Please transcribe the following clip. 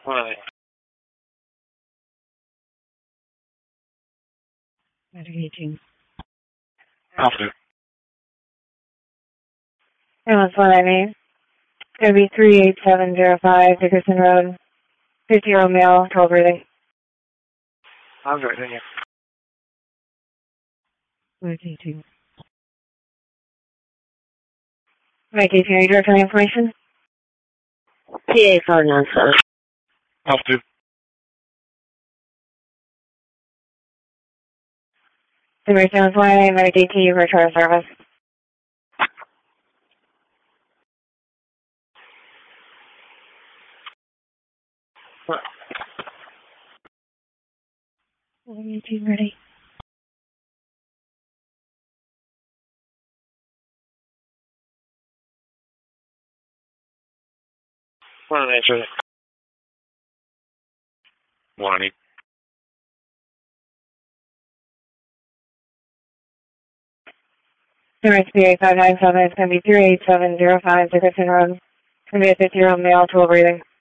118. 18. Alpha. Ambulance 198. It's going to be 38705 Dickerson Road. 50-year-old male, 12 breathing. I'm good, thank you. 18. Medication, are you directing information? PA 497. Alpha 2. Emergency 198, Medic AT, return service. What? 18 ready. One on eight, 1 on 8. Emergency 597, it's going to be 38705 Dickerson Road. It's going to be a 50-year-old male, 12 breathing.